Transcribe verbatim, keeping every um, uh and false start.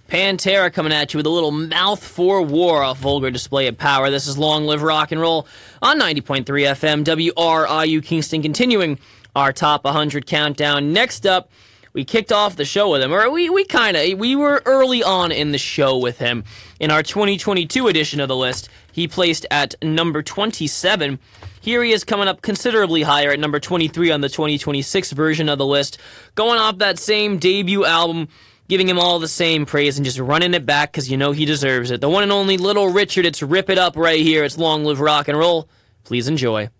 Pantera coming at you with a little mouth for war, a vulgar display of power. This is Long Live Rock and Roll on ninety point three F M, W R I U Kingston, continuing our top one hundred countdown. Next up, we kicked off the show with him, or we, we kind of, we were early on in the show with him. In our twenty twenty-two edition of the list, he placed at number twenty-seven. Here he is coming up considerably higher at number twenty-three on the twenty twenty-six version of the list, going off that same debut album, giving him all the same praise and just running it back because you know he deserves it. The one and only Little Richard, it's Rip It Up right here. It's Long Live Rock and Roll. Please enjoy.